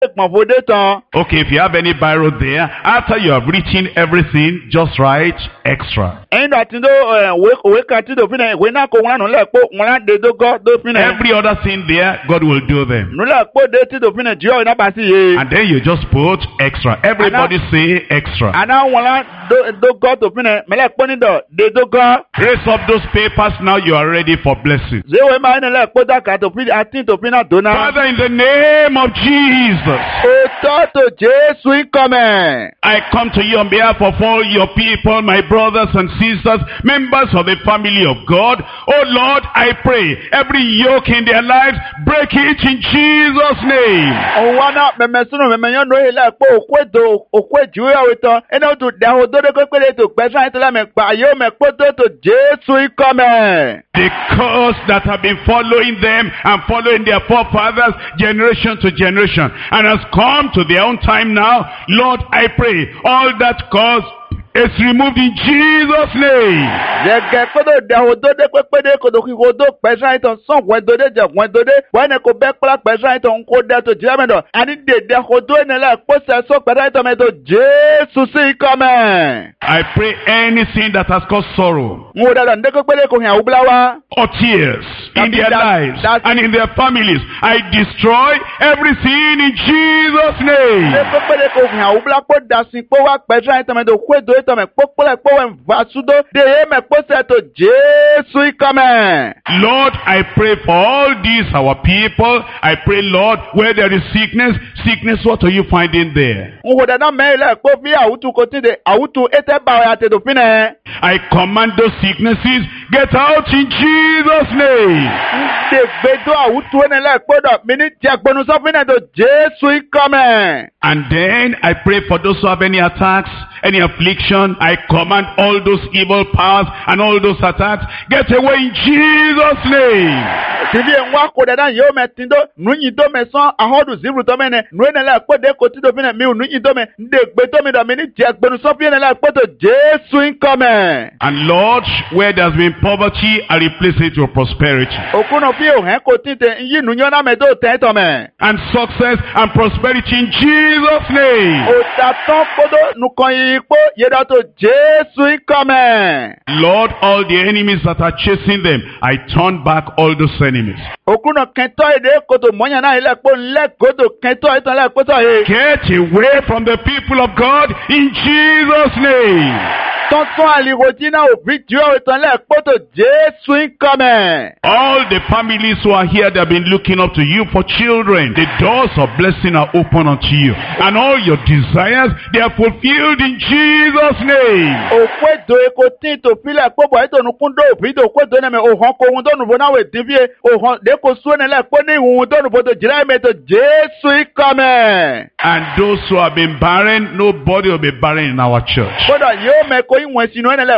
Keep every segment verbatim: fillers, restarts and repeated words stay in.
Okay, if you have any Bible there, after you have written everything, just write extra. Every other thing there, God will do them. And then you just put extra. Everybody say extra. Raise up those papers now. You are ready for blessing. Father, in the name of Jesus, I come to you on behalf of all your people, my brothers and sisters, members of the family of God. Oh Lord, I pray every yoke in their lives, break it in Jesus' name. The curse that have been following them and following their forefathers generation to generation and has come to their own time now, Lord, I pray all that curse is removed in Jesus' name. I pray anything that has caused sorrow or tears in their lives and in their families, I destroy everything in Jesus' name. Lord, I pray for all these our people. I pray, Lord, where there is sickness, sickness, what are you finding there? I command those sicknesses, get out in Jesus' name. And then I pray for those who have any attacks, any affliction. I command all those evil powers and all those attacks, get away in Jesus' name. And Lord, where there's been poverty, I replace it with prosperity. And success and prosperity in Jesus' name. Lord, all the enemies that are chasing them, I turn back all those enemies. Get away from the people of God in Jesus' name. All the families who are here, they have been looking up to you for children. The doors of blessing are open unto you. And all your desires, they are fulfilled in Jesus' name. And those who have been barren, nobody will be barren in our church. Barrenness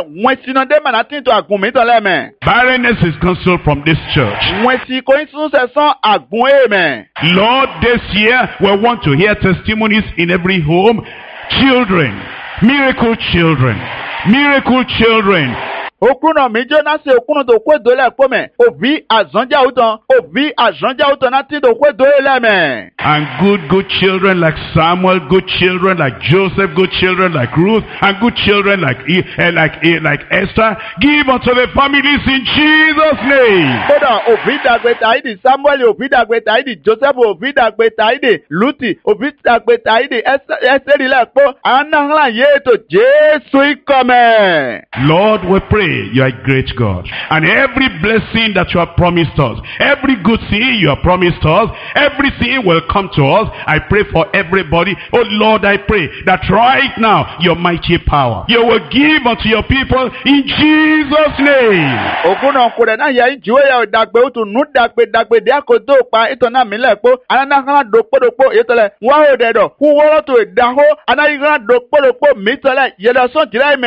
is cancelled from this church. Lord, this year we want to hear testimonies in every home. Children, miracle children, miracle children. Okuno mijona se okuno do kwe dole pome obi azanja uton obi azanja uton ati do kwe dole me. And good good children like Samuel, good children like Joseph, good children like Ruth, and good children like uh, like uh, like Esther, give unto the families in Jesus' name. Koda obi dagbeta idi Samuel, obi dagbeta idi Joseph, obi dagbeta idi Luti, obi dagbeta idi Esther Esther ile po anahla ye to Jesu ikome. Lord, we pray you are a great God, and every blessing that you have promised us, every good thing you have promised us, everything will come to us. I pray for everybody. Oh Lord, I pray that right now your mighty power you will give unto your people in Jesus' name.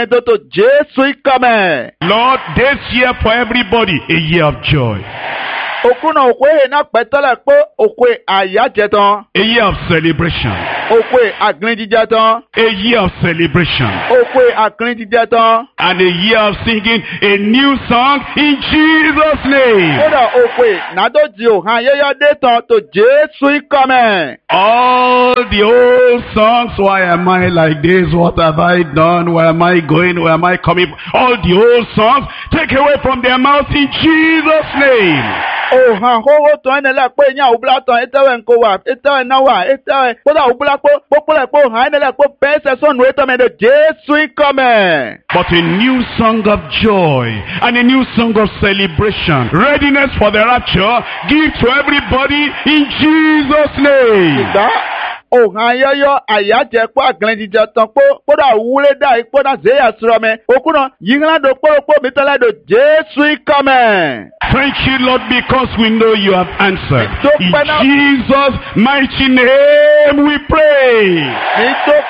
Lord, this year for everybody, a year of joy. Okuna okwe na petala po okwe ayajeton. A year of celebration. Okwe agrinjijeton. A year of celebration. Okwe agrinjijeton. And a year of singing a new song in Jesus' name. Oda okwe nadoji o han yeyo deton to Jesu ikome. All the old songs, why am I like this? What have I done? Where am I going? Where am I coming? All the old songs, take away from their mouth in Jesus' name. Oh, han ho to ene la pe nya obla to etewe nko wa, etewe na wa, etewe poda obla po popole po han ene la po pese so no etome de Jesu ikome. But a new song of joy and a new song of celebration, readiness for the rapture, give to everybody in Jesus' name. Oh, han yoyo ayaje po agrinjije ton po poda wule da ipoda zeya surome. Okuna yingla do po po mitala do Jesu ikome. Thank you, Lord, because we know you have answered. In Jesus' mighty name we pray. And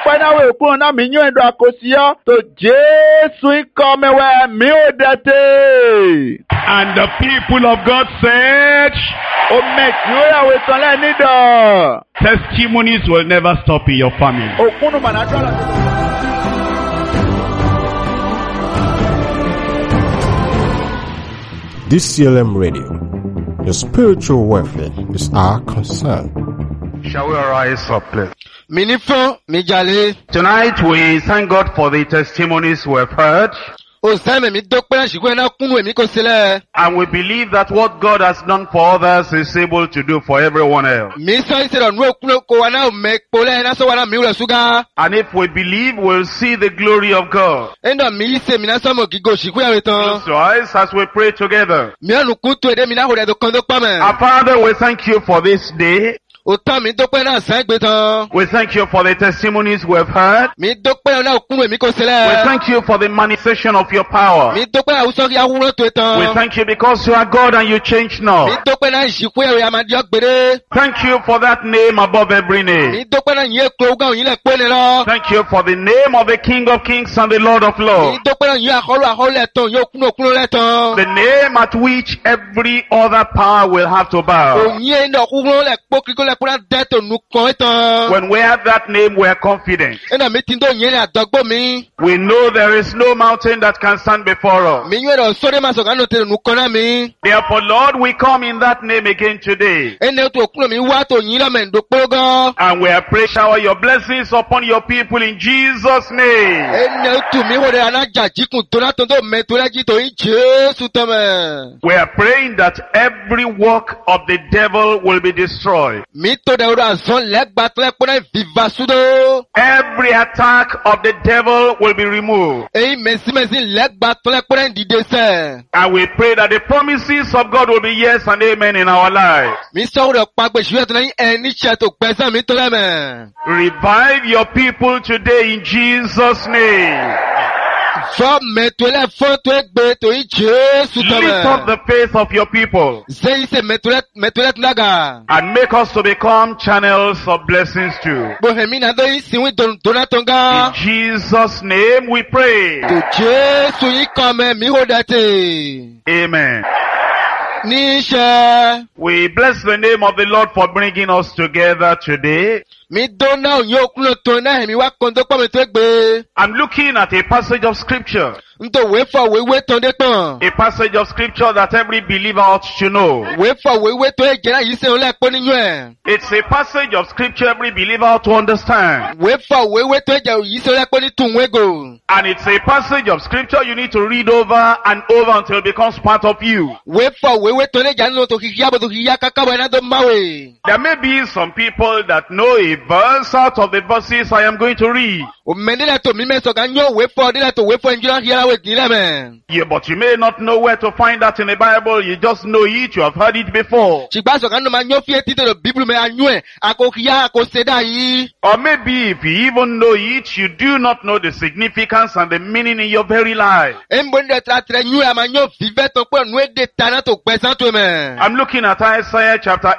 the people of God said, testimonies will never stop in your family. D C L M Radio, your spiritual welfare is our concern. Shall we rise up, please? Minifo, Mijale. Tonight we thank God for the testimonies we have heard. And we believe that what God has done for others is able to do for everyone else. And if we believe, we'll see the glory of God. Close your eyes as we pray together. Our Father, we thank you for this day. We thank you for the testimonies we have heard. We thank you for the manifestation of your power. We thank you because you are God and you change not. Thank you for that name above every name. Thank you for the name of the King of Kings and the Lord of Lords. The name at which every other power will have to bow. When we have that name, we are confident. We know there is no mountain that can stand before us. Therefore, Lord, we come in that name again today. And we are praying, shower your blessings upon your people in Jesus' name. We are praying that every work of the devil will be destroyed. Every attack of the devil will be removed. And we pray that the promises of God will be yes and amen in our lives. Revive your people today in Jesus' name. Lift up the faith of your people and make us to become channels of blessings too. In Jesus' name we pray. Amen. We bless the name of the Lord for bringing us together today. I'm looking at a passage of scripture. A passage of scripture that every believer ought to know. It's a passage of scripture every believer ought to understand. And it's a passage of scripture you need to read over and over until it becomes part of you. There may be some people that know a verse out of the verses I am going to read. Yeah, but you may not know where to find that in the Bible. You just know it. You have heard it before. Or maybe if you even know it, you do not know the significance and the meaning in your very life. I'm looking at Isaiah chapter eight.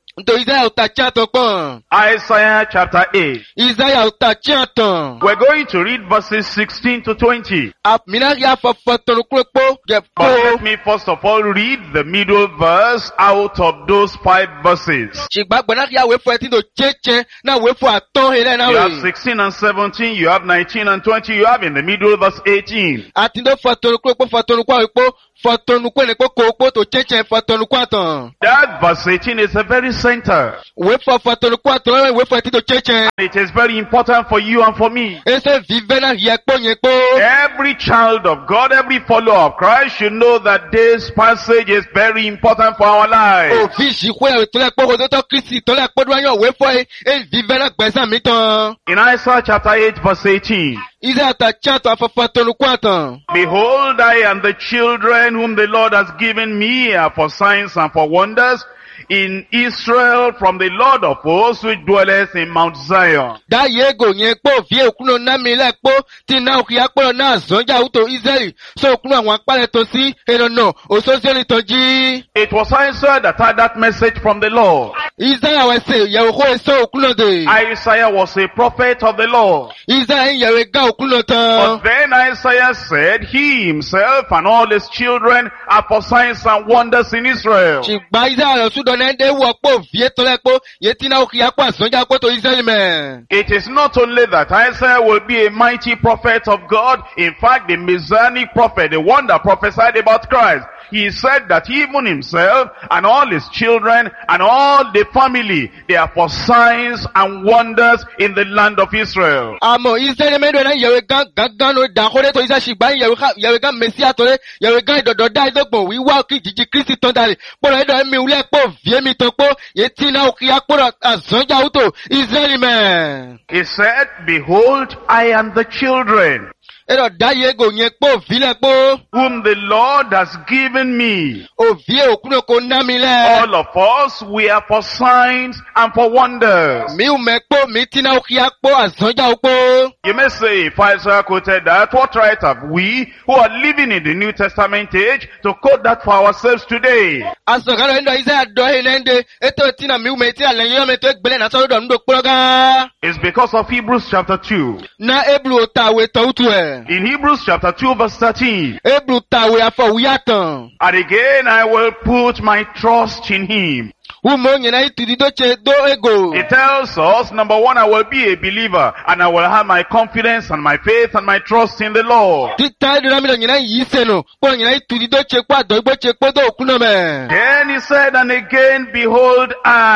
Ndo Isaiah utacha tokon. Isaiah chapter eight. Isaiah utacha ton. We're going to read verses sixteen to twenty. Ap minaria fa fatonu kwepo But let me first of all read the middle verse out of those five verses. Chigba bonaria we fo etindo cheche na we fo aton hele na You have we. sixteen and seventeen, you have nineteen and twenty, you have in the middle verse eighteen. Atindo fatonu kwepo fatonu kwa wepo fatonu kwe ne koko po to cheche fatonu kwa ton. That verse eighteen is the very center. We fo fatonu kwa ton we fo etindo cheche. It is very important for you and for me. Ese vive na yekpo yekpo. Every child of God, every follower of Christ should know that this passage is very important for our lives. O fi jikwe tole po ko to Kristi tole po do yan we fo e vive na gbesa mi ton. In Isaiah chapter eight verse eighteen. Isaiah ta chato afafatonu kwa ton. Behold, I and the children whom the Lord has given me are for signs and for wonders in Israel from the Lord of hosts which dwelleth in Mount Zion. Da yego yen po vie okuno na mi le po ti na oki apolo na zonja uto Israeli so okuno àwọn apale to si enono ososioni toji. It was Isaiah that had that message from the Lord. Isaiah we se yewo ko so okuno de. Isaiah was a prophet of the Lord. Isaiah yewe ga okuno But tan. then Isaiah said he himself and all his children are for signs and wonders in Israel. Chigba Isaiah lo sudo na de wo po vie to le po ye ti na oki apo zonja po to Israeli me. It is not only that Isaiah will be a mighty prophet of God, in fact the messianic prophet, the one that prophesied about Christ. He said that even himself and all his children and all the family, they are for signs and wonders in the land of Israel. Amo Israeli me do na yewe gan gangan no da kore to Israeli shigba yewe ka yewe gan Messiah to le yewe gan idodo da idogbo wi wa ki jiji Kristi ton dale. Po le do mi ule po vie mi ton po ye ti na oki apo azonja uto Israeli me. He said, behold, I am the children Ero da yego yen po vile po whom the Lord has given me. o vie okuno ko na mi le. All of us, we are for signs and for wonders. Mi u me po mi ti na oki apo azonja upo. You may say, if Isaiah quoted that, what right have we who are living in the New Testament age to quote that for ourselves today? Aso galo endo Isaiah do he nende eto ti na mi u me ti ale yo me to gbele na so do ndo proga. It's because of Hebrews chapter two. Na eblu ta we to utu e. In Hebrews chapter two verse thirteen. Eblu ta we afọ wiyatan. And again I will put my trust in him. Umo nyina itudi do che do ego. It tells us, number one, I will be a believer and I will have my confidence and my faith and my trust in the Lord. Ti ta do na mi do nyina yi se no. Po nyina itudi do che kwa do igbo che po do okuno me. Then he said, and again, behold,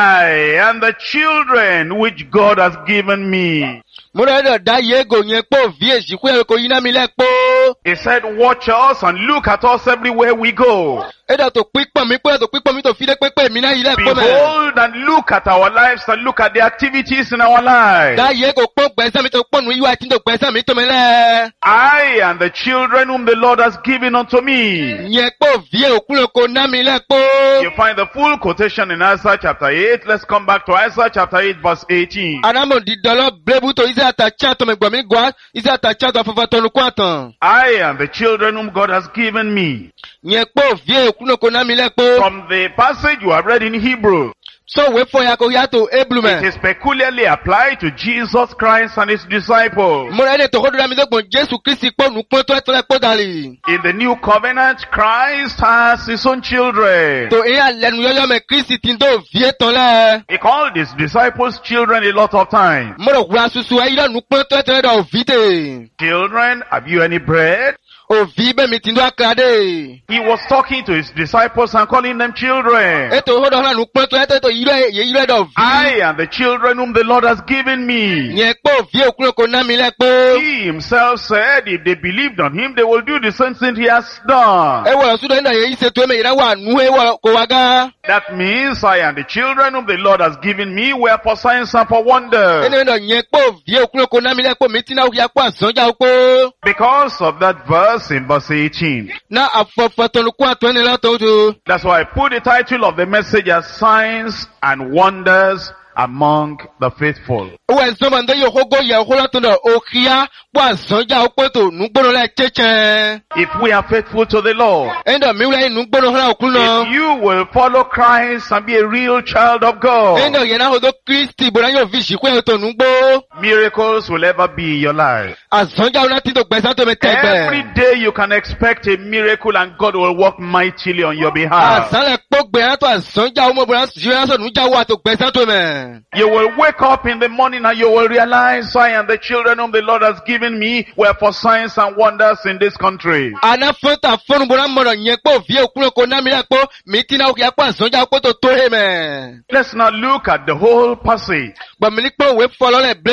I and the children which God has given me. Mura do da yego yen po vie jiku e ko yina mi le po. He said, watch us and look at us everywhere we go. Edo to pipon mi po to pipon mi to fi de pepe mi na ile po me. Behold and look at our lives and look at the activities in our lives. Da yego po gbesa mi to ponu yiwa ti do gbesa mi to me le. I and the children whom the Lord has given unto me. Yen po vie okuno ko na mi le po. You find the full quotation in Isaiah chapter eight. Let's come back to Isaiah chapter eight verse eighteen. Anamo di dolo blebu to Isaiah ta chato me gbo mi gwa Isaiah ta chato afafa tonu kwatan. I and the children whom God has given me. Yen po vie okuno ko na mi le po. From the passage you have read in Hebrew, So we for ya ko ya to eblu it me. is peculiarly applied to Jesus Christ and his disciples. Mo re to hodo na mi dogbon Jesu Kristi po nu po to to le po dali. In the new covenant, Christ has his own children. To e alenu yoyo me Kristi tin do vie ton le. He called his disciples children a lot of times. Mo ro wa susu e ilo nu po to to do vite. Children, have you any bread? O vi be mi tin do akade. He was talking to his disciples and calling them children. E to hodo na nu po to to to ilo ye ilo do vi. I and the children whom the Lord has given me. Yen po vie okuno ko na mi le po. He himself said if they believed on him, they will do the same thing he has done. E wo su do na ye ise to me ira wa nu e wo ko waga. That means I and the children whom the Lord has given me were for signs and for wonders. Ene no yen po vie okuno ko na mi le po mi tin na ya po asonja po. Because of that verse in verse eighteen. Na afafa tonu kwa to ni la to do. That's why I put the title of the message as Signs and Wonders among the faithful. Uwe nzoma ndo yo hogo ya hola tondo okia bwa zonja okpoto nugbono la cheche. If we are faithful to the Lord, Endo miula nugbono hola okuno. if you will follow Christ and be a real child of God, Endo yena hodo Kristi bona yo vishi kwe to nugbo. miracles will ever be in your life. Azonja una tindo gbesa to me tegbe. Every day you can expect a miracle and God will work mightily on your behalf. Asale pogbe ato azonja umo bona jiwa so nuja wa to gbesa to me. You will wake up in the morning and you will realize I and the children whom the Lord has given me were for signs and wonders in this country. Ana fonta fonu bona mono nyekpo vie okuno ko na mira po mitina okia kwa zonja okpoto to he me. Let's now look at the whole passage. Ba milikpo we follow le